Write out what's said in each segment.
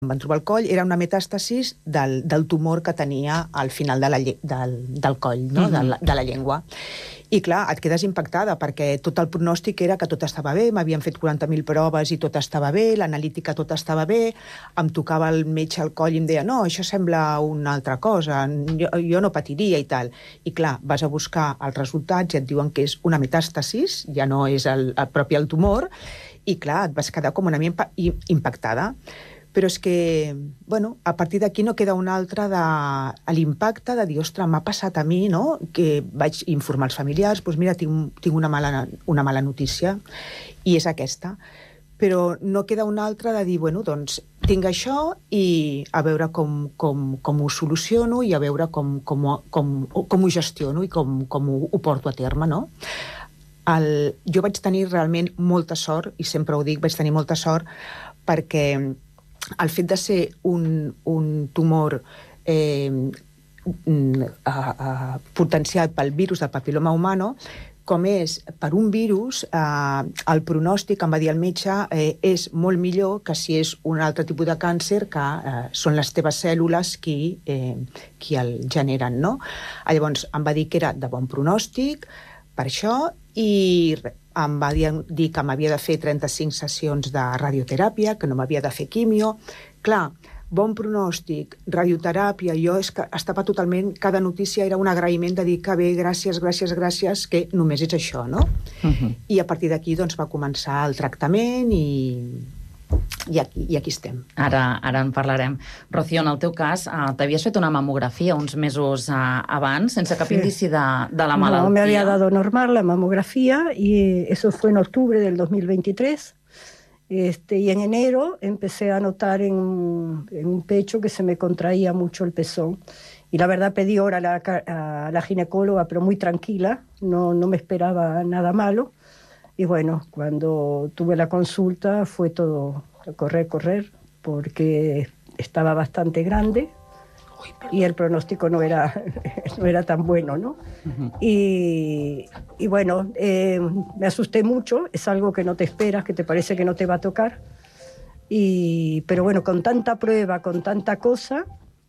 em van trobar al coll, era una metàstasis del tumor que tenia al final del coll, no? de la llengua. I clar, et quedes impactada, perquè tot el pronòstic era que tot estava bé, m'havien fet 40.000 proves i tot estava bé, l'analítica tot estava bé, em tocava el metge al coll i em deia, no, això sembla una altra cosa, jo no patiria i tal. I clar, vas a buscar els resultats i et diuen que és una metàstasis, ja no és el tumor, i clar, et vas quedar com una mica impactada. Però és que, bueno, a partir d'aquí no queda un altre de l'impacte de dir, ostres, m'ha passat a mi, no?, que vaig informar els familiars, doncs mira, tinc una mala notícia, i és aquesta. Però no queda un altre de dir, bueno, doncs tinc això i a veure com ho soluciono i a veure com ho gestiono i com ho porto a terme, no? Jo vaig tenir realment molta sort, i sempre ho dic, vaig tenir molta sort, perquè el fet de ser un tumor potenciat pel virus del papiloma humano, com és per un virus, el pronòstic, em va dir el metge, és molt millor que si és un altre tipus de càncer, que són les teves cèl·lules qui el generen, no? Llavors, em va dir que era de bon pronòstic, per això, i em va dir que m'havia de fer 35 sessions de radioteràpia, que no m'havia de fer quimio. Clar, bon pronòstic, radioteràpia, jo és que estava totalment... Cada notícia era un agraïment de dir que bé, gràcies, que només és això, no? I a partir d'aquí doncs, va començar el tractament i aquí estem. Ara en parlarem. Rocío, en el teu cas, t'havies fet una mamografia uns mesos abans, sense cap indici de la malaltia. No, me había dado normal la mamografía y eso fue en octubre del 2023. Y en enero empecé a notar en un pecho que se me contraía mucho el pezón. Y la verdad pedí hora a la ginecóloga, pero muy tranquila, no me esperaba nada malo. Y bueno, cuando tuve la consulta fue todo correr, porque estaba bastante grande y el pronóstico no era tan bueno, ¿no? Y bueno, me asusté mucho, es algo que no te esperas, que te parece que no te va a tocar. Pero bueno, con tanta prueba, con tanta cosa,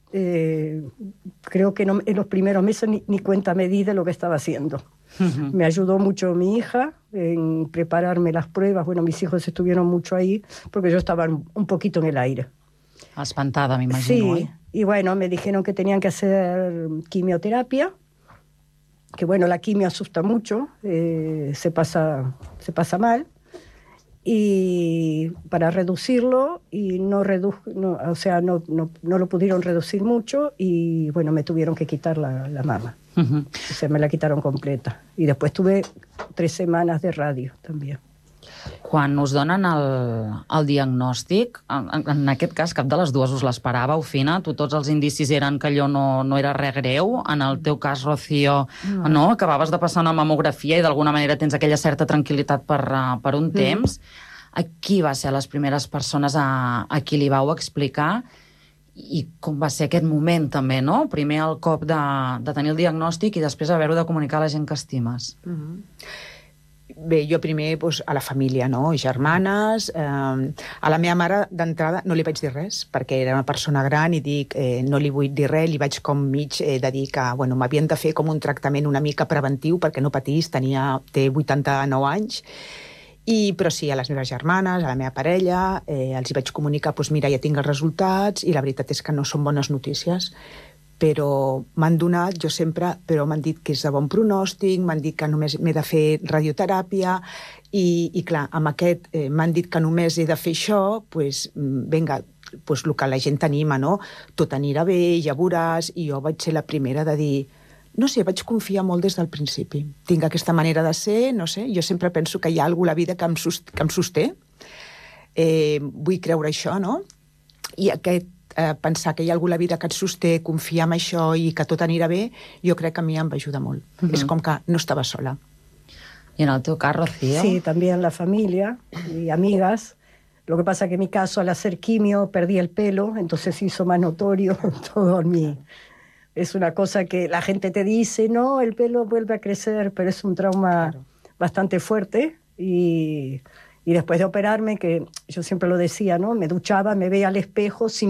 creo que en los primeros meses ni cuenta me di de lo que estaba haciendo. Me ayudó mucho mi hija en prepararme las pruebas. Bueno, mis hijos estuvieron mucho ahí porque yo estaba un poquito en el aire. Espantada, me imagino. Sí, y bueno, me dijeron que tenían que hacer quimioterapia, que bueno, la quimio asusta mucho, se pasa mal. Y para reducirlo, y no lo pudieron reducir mucho, y bueno, me tuvieron que quitar la mama. O sea, me la quitaron completa. I després tuve 3 setmanes de ràdio, també. Quan us donen el diagnòstic, en aquest cas cap de les dues us l'esperàveu, Fina? Tots els indicis eren que allò no era res greu. En el teu cas, Rocío, no? Acabaves de passar una mamografia i d'alguna manera tens aquella certa tranquil·litat per un temps. Qui va ser les primeres persones a qui li vau explicar i com va ser aquest moment també, no? Primer el cop de tenir el diagnòstic i després haver-ho de comunicar a la gent que estimes. Bé, jo primer a la família, no? Germanes. A la meva mare, d'entrada, no li vaig dir res, perquè era una persona gran i dic, no li vull dir res, li vaig com mig de dir que m'havien de fer com un tractament una mica preventiu perquè no patís, té 89 anys. Però sí, a les meves germanes, a la meva parella, els hi vaig comunicar, mira, ja tinc els resultats, i la veritat és que no són bones notícies, però m'han donat, jo sempre, però m'han dit que és de bon pronòstic, m'han dit que només m'he de fer radioteràpia, i clar, amb aquest m'han dit que només he de fer això, vinga, el que la gent t'anima, no? Tot anirà bé, ja veuràs, i jo vaig ser la primera de dir, no sé, vaig confiar molt des del principi. Tinc aquesta manera de ser, no sé, jo sempre penso que hi ha alguna a la vida que em sosté. Vull creure això, no? I pensar que hi ha alguna a la vida que et sosté, confiar en això i que tot anirà bé, jo crec que a mi em va ajudar molt. És com que no estava sola. I en el teu cas, Rocío? Sí, también la familia y amigas. Lo que pasa que en mi caso, al hacer quimio, perdí el pelo, entonces se hizo más notorio todo en mí. Es una cosa que la gente te dice, no, el pelo vuelve a crecer, pero es un trauma bastante fuerte. Y Y después de operarme, que yo siempre lo decía, ¿no? Me duchaba, me veía al espejo sin